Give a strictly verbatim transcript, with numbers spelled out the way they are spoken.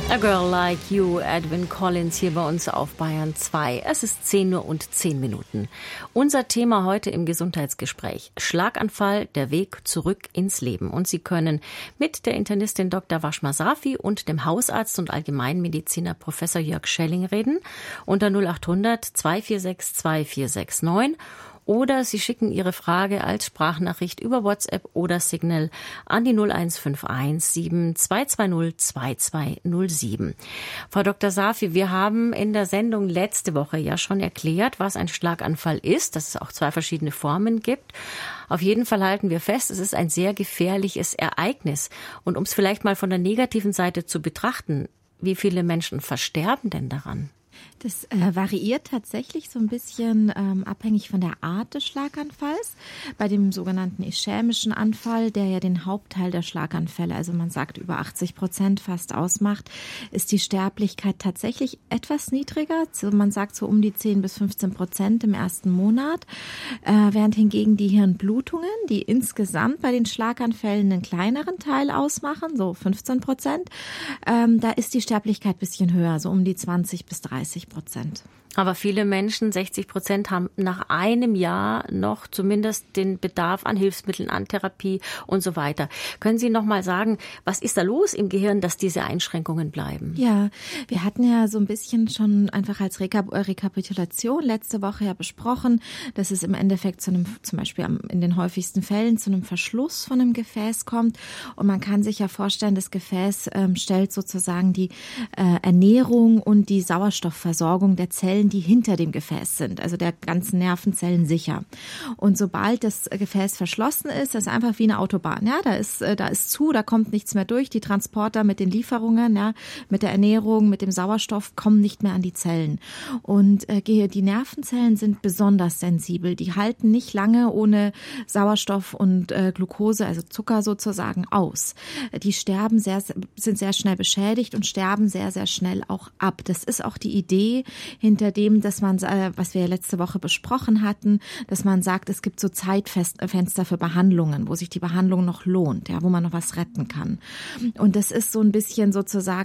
A Girl Like You, Edwyn Collins hier bei uns auf Bayern zwei. Es ist zehn Uhr und zehn Minuten. Unser Thema heute im Gesundheitsgespräch: Schlaganfall, der Weg zurück ins Leben. Und Sie können mit der Internistin Doktor Washma Safi und dem Hausarzt und Allgemeinmediziner Professor Jörg Schelling reden unter null acht hundert zwei vier sechs zwei vier sechs neun. Oder Sie schicken Ihre Frage als Sprachnachricht über WhatsApp oder Signal an die null eins fünf eins sieben zwei zwei null zwei zwei null sieben. Frau Doktor Safi, wir haben in der Sendung letzte Woche ja schon erklärt, was ein Schlaganfall ist, dass es auch zwei verschiedene Formen gibt. Auf jeden Fall halten wir fest, es ist ein sehr gefährliches Ereignis. Und um es vielleicht mal von der negativen Seite zu betrachten, wie viele Menschen versterben denn daran? Das äh, variiert tatsächlich so ein bisschen ähm, abhängig von der Art des Schlaganfalls. Bei dem sogenannten ischämischen Anfall, der ja den Hauptteil der Schlaganfälle, also man sagt über achtzig Prozent fast ausmacht, ist die Sterblichkeit tatsächlich etwas niedriger. So, man sagt so um die zehn bis fünfzehn Prozent im ersten Monat, äh, während hingegen die Hirnblutungen, die insgesamt bei den Schlaganfällen einen kleineren Teil ausmachen, so fünfzehn Prozent, ähm, da ist die Sterblichkeit ein bisschen höher, so um die zwanzig bis dreißig Prozent. Aber viele Menschen, sechzig Prozent, haben nach einem Jahr noch zumindest den Bedarf an Hilfsmitteln, an Therapie und so weiter. Können Sie noch mal sagen, was ist da los im Gehirn, dass diese Einschränkungen bleiben? Ja, wir hatten ja so ein bisschen schon einfach als Rekap- Rekapitulation letzte Woche ja besprochen, dass es im Endeffekt zu einem, zum Beispiel in den häufigsten Fällen zu einem Verschluss von einem Gefäß kommt. Und man kann sich ja vorstellen, das Gefäß ähm, stellt sozusagen die äh, Ernährung und die Sauerstoffversorgung der Zellen, die hinter dem Gefäß sind, also der ganzen Nervenzellen sicher. Und sobald das Gefäß verschlossen ist, das ist einfach wie eine Autobahn. Ja, da ist, da ist zu, da kommt nichts mehr durch. Die Transporter mit den Lieferungen, ja, mit der Ernährung, mit dem Sauerstoff kommen nicht mehr an die Zellen. Und äh, die Nervenzellen sind besonders sensibel. Die halten nicht lange ohne Sauerstoff und äh, Glucose, also Zucker sozusagen, aus. Die sterben sehr, sind sehr schnell beschädigt und sterben sehr, sehr schnell auch ab. Das ist auch die Idee hinter dem, dass man, was wir letzte Woche besprochen hatten, dass man sagt, es gibt so Zeitfenster für Behandlungen, wo sich die Behandlung noch lohnt, ja, wo man noch was retten kann. Und das ist so ein bisschen sozusagen